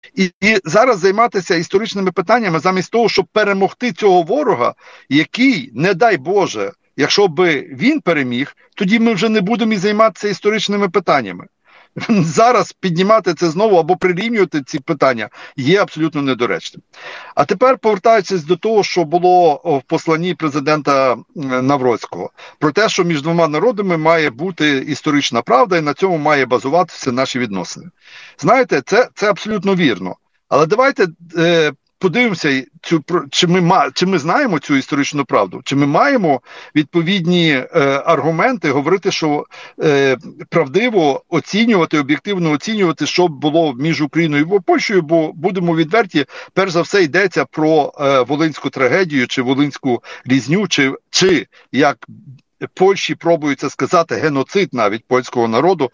І зараз займатися історичними питаннями замість того, щоб перемогти цього ворога, який, не дай Боже, якщо би він переміг, тоді ми вже не будемо і займатися історичними питаннями. Зараз піднімати це знову або прирівнювати ці питання є абсолютно недоречним. А тепер повертаючись до того, що було в посланні президента Навроцького, про те, що між двома народами має бути історична правда і на цьому має базуватися наші відносини. Знаєте, це абсолютно вірно. Але давайте подивимося, чи ми знаємо цю історичну правду, чи ми маємо відповідні аргументи говорити, що правдиво оцінювати, об'єктивно оцінювати, що було між Україною і Польщею, бо будемо відверті, перш за все йдеться про Волинську трагедію, чи Волинську різню, чи як Польщі пробується сказати геноцид навіть польського народу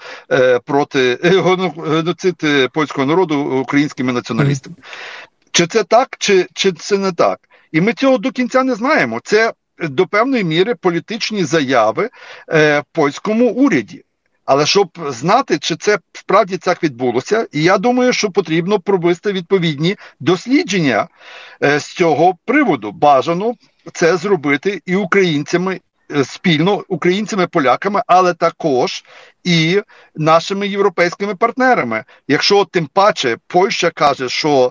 геноцид польського народу українськими націоналістами. Чи це так, чи це не так? І ми цього до кінця не знаємо. Це до певної міри політичні заяви в польському уряді. Але щоб знати, чи це справді так відбулося, і я думаю, що потрібно провести відповідні дослідження з цього приводу. Бажано це зробити і українцями, спільно українцями, поляками, але також і нашими європейськими партнерами. Якщо тим паче Польща каже, що,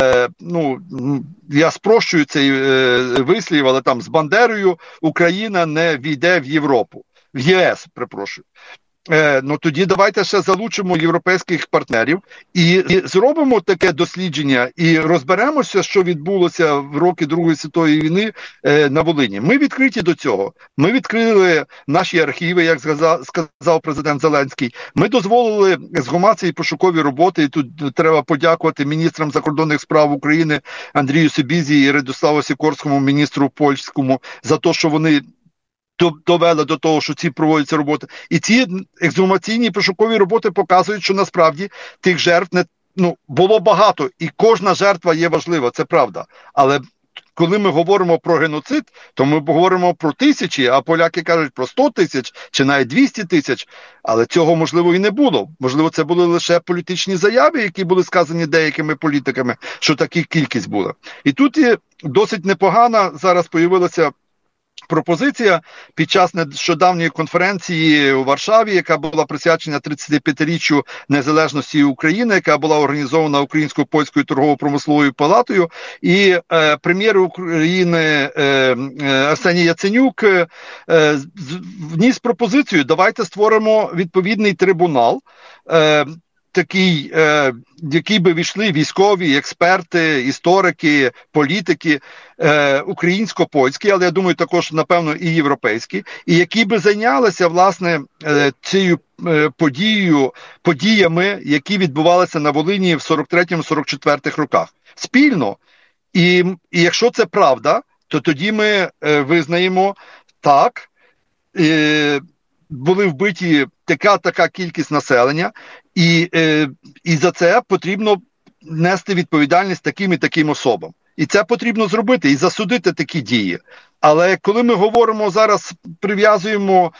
я спрощую цей вислів, але там з Бандерою Україна не війде в Європу, в ЄС, перепрошую. Тоді давайте ще залучимо європейських партнерів і зробимо таке дослідження і розберемося, що відбулося в роки Другої світової війни на Волині. Ми відкриті до цього. Ми відкрили наші архіви, як сказав президент Зеленський. Ми дозволили ексгумації пошукові роботи, і тут треба подякувати міністрам закордонних справ України Андрію Сибізі і Радославу Сікорському, міністру польському, за те, що вони довели до того, що ці проводяться роботи. І ці ексгумаційні пошукові роботи показують, що насправді тих жертв було багато. І кожна жертва є важлива, це правда. Але коли ми говоримо про геноцид, то ми говоримо про тисячі, а поляки кажуть про 100 тисяч чи навіть 200 тисяч. Але цього, можливо, і не було. Можливо, це були лише політичні заяви, які були сказані деякими політиками, що така кількість була. І тут є досить непогана зараз появилася пропозиція під час нещодавньої конференції у Варшаві, яка була присвячена 35-річчю незалежності України, яка була організована Українсько-польською торгово-промисловою палатою, і прем'єр України Арсеній Яценюк вніс пропозицію: давайте створимо відповідний трибунал, такий, який би війшли військові, експерти, історики, політики, українсько-польські, але я думаю, також, напевно, і європейські, і які би зайнялися, власне, цією подіями, які відбувалися на Волині в 43-44 роках. Спільно. І якщо це правда, то тоді ми визнаємо так, були вбиті така кількість населення, і за це потрібно нести відповідальність таким і таким особам. І це потрібно зробити, і засудити такі дії. Але коли ми говоримо зараз, прив'язуємо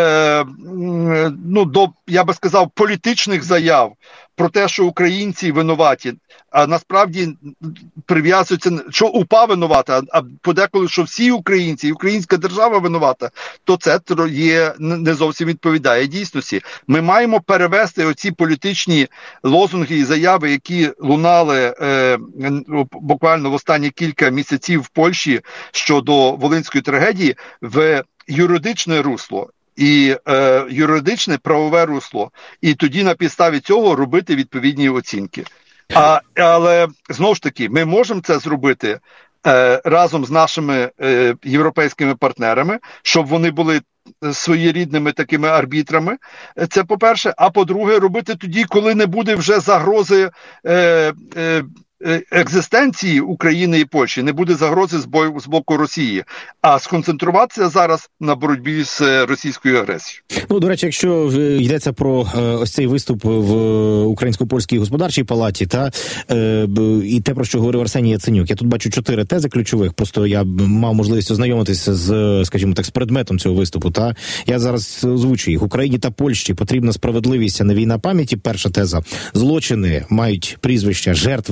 до, я би сказав, політичних заяв про те, що українці винуваті, а насправді прив'язується, що УПА винувата, а подеколи, що всі українці, і українська держава винувата, то це не зовсім відповідає дійсності. Ми маємо перевести оці політичні лозунги і заяви, які лунали буквально в останні кілька місяців в Польщі щодо Волинської трагедії, в юридичне русло. І юридичне правове русло. І тоді на підставі цього робити відповідні оцінки. Але, знову ж таки, ми можемо це зробити разом з нашими європейськими партнерами, щоб вони були своєрідними такими арбітрами. Це по-перше. А по-друге, робити тоді, коли не буде вже загрози екзистенції України і Польщі, не буде загрози з боку Росії, а сконцентруватися зараз на боротьбі з російською агресією. Ну, до речі, якщо йдеться про ось цей виступ в Українсько-Польській господарчій палаті, і те, про що говорив Арсеній Яценюк, я тут бачу 4 тези ключових, просто я мав можливість ознайомитися з, скажімо так, з предметом цього виступу, я зараз озвучу їх. Україні та Польщі потрібна справедливість, а не війна пам'яті. Перша теза. Злочини мають прізвища жертв